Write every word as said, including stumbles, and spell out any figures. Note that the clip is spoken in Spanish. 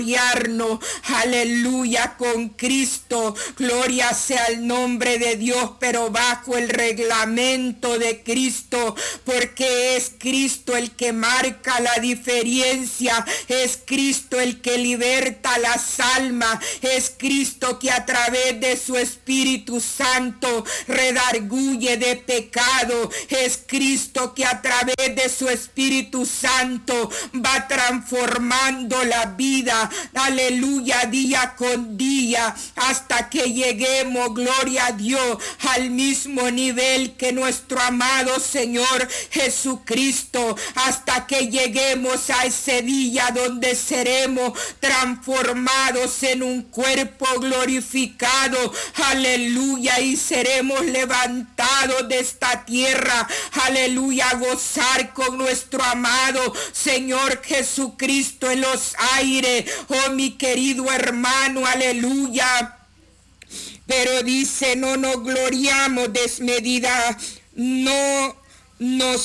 aleluya, con Cristo, gloria sea el nombre de Dios, pero bajo el reglamento de Cristo, porque es Cristo el que marca la diferencia, es Cristo el que liberta las almas, es Cristo que a través de su Espíritu Santo redarguye de pecado, es Cristo que a través de su Espíritu Santo va transformando la vida, aleluya, día con día, hasta que lleguemos, gloria a Dios, al mismo nivel que nuestro amado Señor Jesucristo, hasta que lleguemos a ese día donde seremos transformados en un cuerpo glorificado, aleluya, y seremos levantados de esta tierra, aleluya, a gozar con nuestro amado Señor Jesucristo en los aires. Oh, mi querido hermano, aleluya. Pero dice, no nos gloriamos desmedida, no nos